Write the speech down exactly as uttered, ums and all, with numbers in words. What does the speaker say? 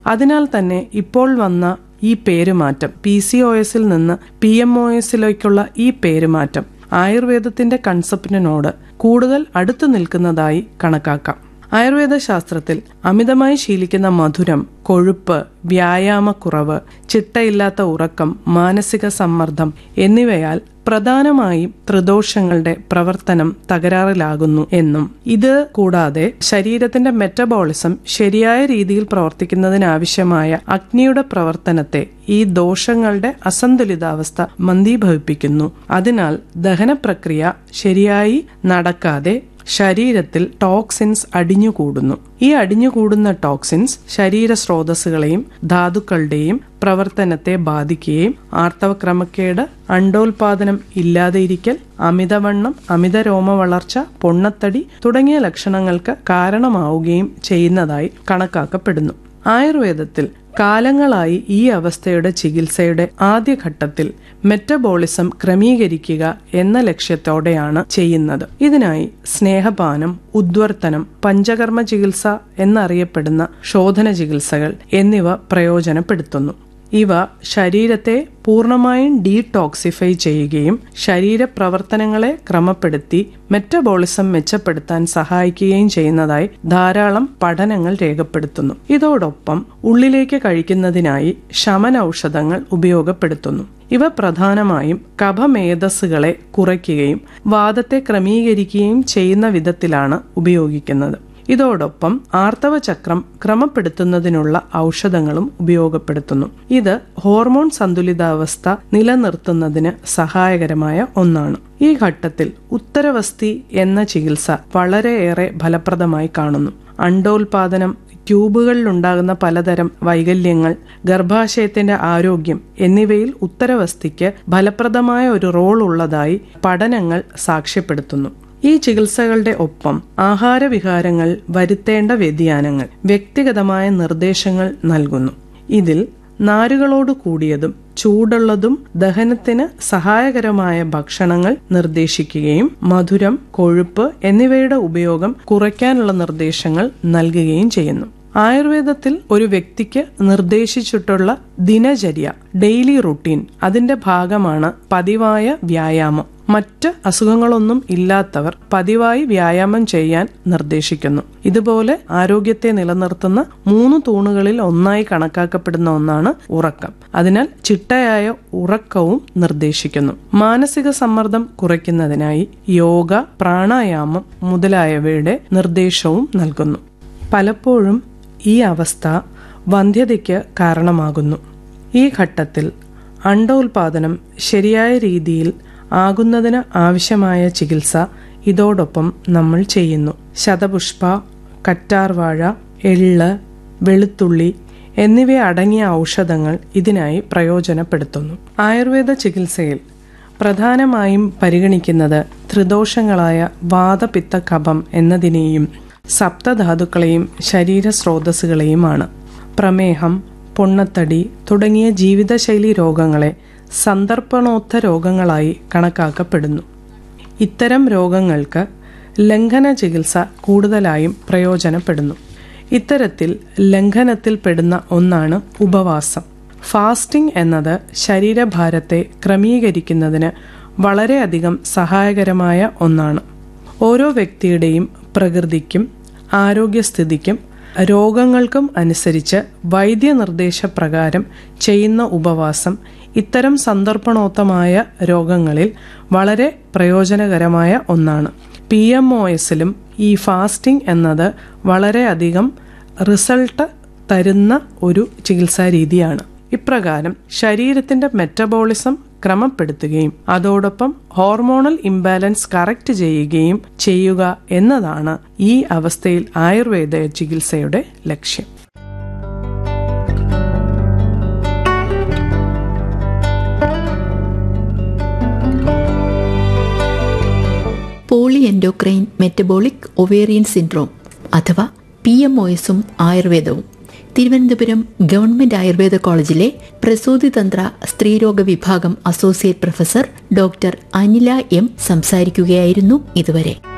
അതിനാൽ തന്നെ ഇപ്പോൾ വന്ന ഈ പേരുമാറ്റം, പി സി ഒ എസിൽ നിന്ന് പി എം ഒ എസിലേക്കുള്ള ഈ പേരുമാറ്റം ആയുർവേദത്തിന്റെ കൺസെപ്റ്റിനോട് കൂടുതൽ അടുത്തു നിൽക്കുന്നതായി കണക്കാക്കാം. ആയുർവേദ ശാസ്ത്രത്തിൽ അമിതമായി ശീലിക്കുന്ന മധുരം, കൊഴുപ്പ്, വ്യായാമക്കുറവ്, ചിട്ടയില്ലാത്ത ഉറക്കം, മാനസിക സമ്മർദ്ദം എന്നിവയാൽ പ്രധാനമായും ത്രിദോഷങ്ങളുടെ പ്രവർത്തനം തകരാറിലാകുന്നു എന്നും ഇത് കൂടാതെ ശരീരത്തിന്റെ മെറ്റബോളിസം ശരിയായ രീതിയിൽ പ്രവർത്തിക്കുന്നതിനാവശ്യമായ അഗ്നിയുടെ പ്രവർത്തനത്തെ ഈ ദോഷങ്ങളുടെ അസന്തുലിതാവസ്ഥ മന്ദീഭവിപ്പിക്കുന്നു. അതിനാൽ ദഹന പ്രക്രിയ ശരിയായി നടക്കാതെ ശരീരത്തിൽ ടോക്സിൻസ് അടിഞ്ഞുകൂടുന്നു. ഈ അടിഞ്ഞുകൂടുന്ന ടോക്സിൻസ് ശരീര സ്രോതസ്സുകളെയും ധാതുക്കളുടെയും പ്രവർത്തനത്തെ ബാധിക്കുകയും ആർത്തവ ക്രമക്കേട്, അണ്ടോൽപാദനം ഇല്ലാതെയിരിക്കൽ, അമിതവണ്ണം, അമിത രോമ വളർച്ച, പൊണ്ണത്തടി തുടങ്ങിയ ലക്ഷണങ്ങൾക്ക് കാരണമാവുകയും ചെയ്യുന്നതായി കണക്കാക്കപ്പെടുന്നു. ആയുർവേദത്തിൽ കാലങ്ങളായി ഈ അവസ്ഥയുടെ ചികിത്സയുടെ ആദ്യഘട്ടത്തിൽ മെറ്റബോളിസം ക്രമീകരിക്കുക എന്ന ലക്ഷ്യത്തോടെയാണ് ചെയ്യുന്നത്. ഇതിനായി സ്നേഹപാനം, ഉദ്വർത്തനം, പഞ്ചകർമ്മ ചികിത്സ എന്നറിയപ്പെടുന്ന ശോധന ചികിത്സകൾ എന്നിവ പ്രയോജനപ്പെടുത്തുന്നു. ഇവ ശരീരത്തെ പൂർണ്ണമായും ഡീടോക്സിഫൈ ചെയ്യുകയും ശരീരപ്രവർത്തനങ്ങളെ ക്രമപ്പെടുത്തി മെറ്റബോളിസം മെച്ചപ്പെടുത്താൻ സഹായിക്കുകയും ചെയ്യുന്നതായി ധാരാളം പഠനങ്ങൾ രേഖപ്പെടുത്തുന്നു. ഇതോടൊപ്പം ഉള്ളിലേക്ക് കഴിക്കുന്നതിനായി ശമന ഔഷധങ്ങൾ ഉപയോഗപ്പെടുത്തുന്നു. ഇവ പ്രധാനമായും കഫമേധസ്സുകളെ കുറയ്ക്കുകയും വാതത്തെ ക്രമീകരിക്കുകയും ചെയ്യുന്ന വിധത്തിലാണ് ഉപയോഗിക്കുന്നത്. ഇതോടൊപ്പം ആർത്തവ ചക്രം ക്രമപ്പെടുത്തുന്നതിനുള്ള ഔഷധങ്ങളും ഉപയോഗപ്പെടുത്തുന്നു. ഇത് ഹോർമോൺ സന്തുലിതാവസ്ഥ നിലനിർത്തുന്നതിന് സഹായകരമായ ഒന്നാണ്. ഈ ഘട്ടത്തിൽ ഉത്തരവസ്തി എന്ന ചികിത്സ വളരെയേറെ ഫലപ്രദമായി കാണുന്നു. അണ്ടോൽപാദനം, ട്യൂബുകളിലുണ്ടാകുന്ന പലതരം വൈകല്യങ്ങൾ, ഗർഭാശയത്തിന്റെ ആരോഗ്യം എന്നിവയിൽ ഉത്തരവസ്തിക്ക് ഫലപ്രദമായ ഒരു റോൾ ഉള്ളതായി പഠനങ്ങൾ സാക്ഷ്യപ്പെടുത്തുന്നു. ഈ ചികിത്സകളുടെ ഒപ്പം ആഹാരവിഹാരങ്ങൾ വരുത്തേണ്ട വ്യതിയാനങ്ങൾ, വ്യക്തിഗതമായ നിർദ്ദേശങ്ങൾ നൽകുന്നു. ഇതിൽ നാരുകളോട് കൂടിയതും ചൂടുള്ളതും ദഹനത്തിന് സഹായകരമായ ഭക്ഷണങ്ങൾ നിർദ്ദേശിക്കുകയും മധുരം, കൊഴുപ്പ് എന്നിവയുടെ ഉപയോഗം കുറയ്ക്കാനുള്ള നിർദ്ദേശങ്ങൾ നൽകുകയും ചെയ്യുന്നു. ആയുർവേദത്തിൽ ഒരു വ്യക്തിക്ക് നിർദ്ദേശിച്ചിട്ടുള്ള ദിനചര്യ, ഡെയിലി റുട്ടീൻ, അതിന്റെ ഭാഗമാണ് പതിവായ വ്യായാമം. മറ്റ് അസുഖങ്ങളൊന്നും ഇല്ലാത്തവർ പതിവായി വ്യായാമം ചെയ്യാൻ നിർദ്ദേശിക്കുന്നു. ഇതുപോലെ ആരോഗ്യത്തെ നിലനിർത്തുന്ന മൂന്ന് തൂണുകളിൽ ഒന്നായി കണക്കാക്കപ്പെടുന്ന ഒന്നാണ് ഉറക്കം. അതിനാൽ ചിട്ടയായ ഉറക്കവും നിർദ്ദേശിക്കുന്നു. മാനസിക സമ്മർദ്ദം കുറയ്ക്കുന്നതിനായി യോഗ, പ്രാണായാമം മുതലായവയുടെ നിർദ്ദേശവും നൽകുന്നു. പലപ്പോഴും ഈ അവസ്ഥ വന്ധ്യതയ്ക്ക് കാരണമാകുന്നു. ഈ ഘട്ടത്തിൽ അണ്ടോൽപാദനം ശരിയായ രീതിയിൽ ആകുന്നതിന് ആവശ്യമായ ചികിത്സ ഇതോടൊപ്പം നമ്മൾ ചെയ്യുന്നു. ശതപുഷ്പ, കറ്റാർവാഴ, എള്ള്, വെളുത്തുള്ളി എന്നിവ അടങ്ങിയ ഔഷധങ്ങൾ ഇതിനായി പ്രയോജനപ്പെടുത്തുന്നു. ആയുർവേദ ചികിത്സയിൽ പ്രധാനമായും പരിഗണിക്കുന്നത് ത്രിദോഷങ്ങളായ വാതപിത്ത കഫം എന്നതിനെയും സപ്തധാതുക്കളെയും ശരീര സ്രോതസ്സുകളെയുമാണ്. പ്രമേഹം, പൊണ്ണത്തടി തുടങ്ങിയ ജീവിതശൈലി രോഗങ്ങളെ സന്ദർപ്പണോത്ത രോഗങ്ങളായി കണക്കാക്കപ്പെടുന്നു. ഇത്തരം രോഗങ്ങൾക്ക് ലംഘന ചികിത്സ കൂടുതലായും പ്രയോജനപ്പെടുന്നു. ഇത്തരത്തിൽ ലംഘനത്തിൽപ്പെടുന്ന ഒന്നാണ് ഉപവാസം. ഫാസ്റ്റിംഗ് എന്നത് ശരീരഭാരത്തെ ക്രമീകരിക്കുന്നതിന് വളരെയധികം സഹായകരമായ ഒന്നാണ്. ഓരോ വ്യക്തിയുടെയും പ്രകൃതിക്കും ആരോഗ്യസ്ഥിതിക്കും രോഗങ്ങൾക്കും അനുസരിച്ച് വൈദ്യനിർദ്ദേശപ്രകാരം ചെയ്യുന്ന ഉപവാസം ഇത്തരം സന്ദർപ്പണോത്തമായ രോഗങ്ങളിൽ വളരെ പ്രയോജനകരമായ ഒന്നാണ്. പി എം ഒ എസിലും ഈ ഫാസ്റ്റിംഗ് എന്നത് വളരെയധികം റിസൾട്ട് തരുന്ന ഒരു ചികിത്സാ രീതിയാണ്. ഇപ്രകാരം ശരീരത്തിന്റെ മെറ്റബോളിസം ക്രമപ്പെടുത്തുകയും അതോടൊപ്പം ഹോർമോണൽ ഇംബാലൻസ് കറക്റ്റ് ചെയ്യുകയും ചെയ്യുക എന്നതാണ് ഈ അവസ്ഥയിൽ ആയുർവേദ ചികിത്സയുടെ ലക്ഷ്യം. പോളിഎൻഡോക്രൈൻ മെറ്റബോളിക് ഒവേറിയൻ സിൻഡ്രോം അഥവാ പി എം ഒ എസും ആയുർവേദവും തിരുവനന്തപുരം ഗവൺമെന്റ് ആയുർവേദ കോളേജിലെ പ്രസൂതിതന്ത്ര സ്ത്രീരോഗ വിഭാഗം associate professor doctor Anila M സംസാരിക്കുകയായിരുന്നു ഇതുവരെ.